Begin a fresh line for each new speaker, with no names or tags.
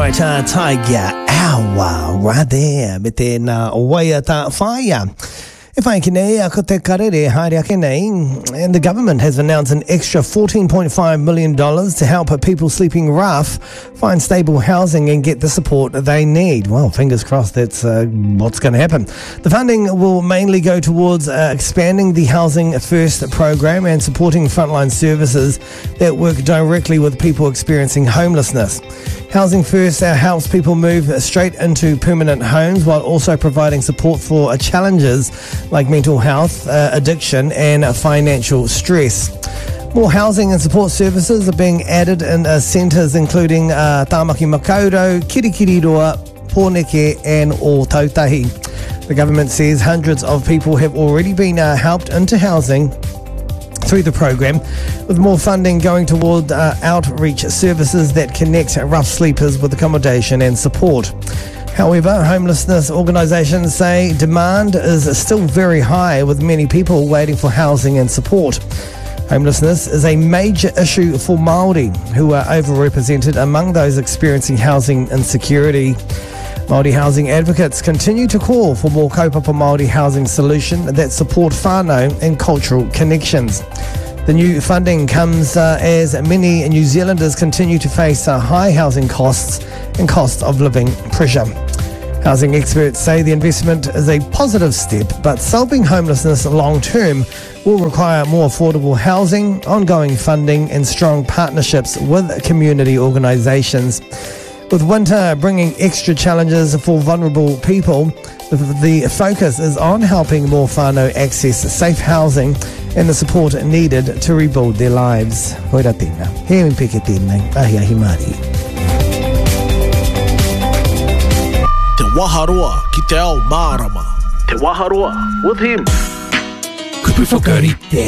Right, Tiger Awa, right there, me tēnā waia tā whaia. E whai ki nei, ko te karere haere ake nei, and the government has announced an extra $14.5 million to help people sleeping rough find stable housing and get the support they need. Well, fingers crossed that's what's going to happen. The funding will mainly go towards expanding the Housing First program and supporting frontline services that work directly with people experiencing homelessness. Housing First helps people move straight into permanent homes while also providing support for challenges like mental health, addiction and financial stress. More housing and support services are being added in centres including Tāmaki Makaurau, Kirikiriroa, Pōneke and Ōtautahi. The government says hundreds of people have already been helped into housing through the program, with more funding going toward outreach services that connect rough sleepers with accommodation and support. However, homelessness organisations say demand is still very high, with many people waiting for housing and support. Homelessness is a major issue for Māori, who are overrepresented among those experiencing housing insecurity. Māori housing advocates continue to call for more kaupapa Māori housing solution that support whānau and cultural connections. The new funding comes as many New Zealanders continue to face high housing costs and cost of living pressure. Housing experts say the investment is a positive step, but solving homelessness long term will require more affordable housing, ongoing funding and strong partnerships with community organisations. With winter bringing extra challenges for vulnerable people, the focus is on helping more whānau access safe housing and the support needed to rebuild their lives. Hoira tēnā. He mi peke tēnei, ahi ahi Māori.
Te Waharoa ki te ao Mārama. Te Waharoa with him.
Kupu whakarite.